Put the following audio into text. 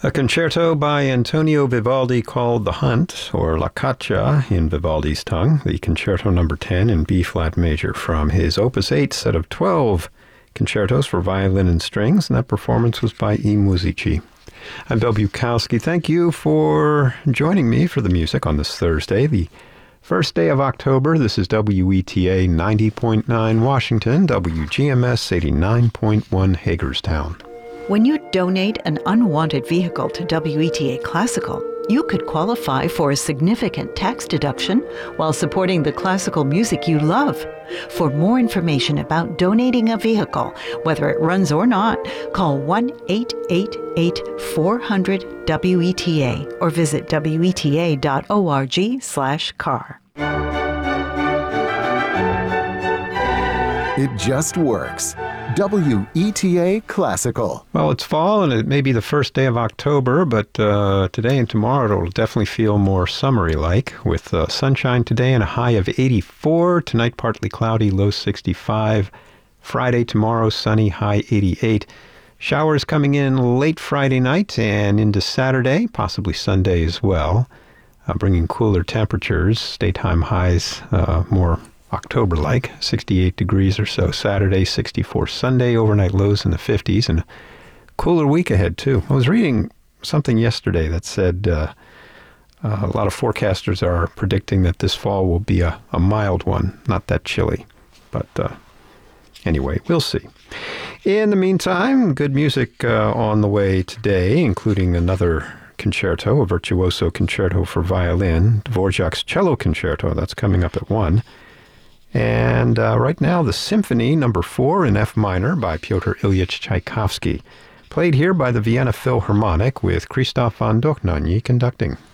A concerto by Antonio Vivaldi called The Hunt, or La Caccia in Vivaldi's tongue, the Concerto No. 10 in B-flat major from his Opus 8 set of 12 concertos for violin and strings, and that performance was by I Musici. I'm Bill Bukowski. Thank you for joining me for the music on this Thursday, the first day of October. This is WETA 90.9 Washington, WGMS 89.1 Hagerstown. When you donate an unwanted vehicle to WETA Classical, you could qualify for a significant tax deduction while supporting the classical music you love. For more information about donating a vehicle, whether it runs or not, call 1-888-400-WETA or visit weta.org/car. It just works. WETA Classical. Well, it's fall, and it may be the first day of October, but today and tomorrow it'll definitely feel more summery-like, with sunshine today and a high of 84. Tonight, partly cloudy, low 65. Friday, tomorrow, sunny, high 88. Showers coming in late Friday night and into Saturday, possibly Sunday as well, bringing cooler temperatures, daytime highs more October-like, 68 degrees or so Saturday, 64 Sunday, overnight lows in the 50s, and a cooler week ahead, too. I was reading something yesterday that said a lot of forecasters are predicting that this fall will be a mild one, not that chilly. But anyway, we'll see. In the meantime, good music on the way today, including another concerto, a virtuoso concerto for violin, Dvorak's Cello Concerto. That's coming up at 1. And right now, the Symphony No. 4 in F minor by Pyotr Ilyich Tchaikovsky, played here by the Vienna Philharmonic with Christoph von Dohnanyi conducting.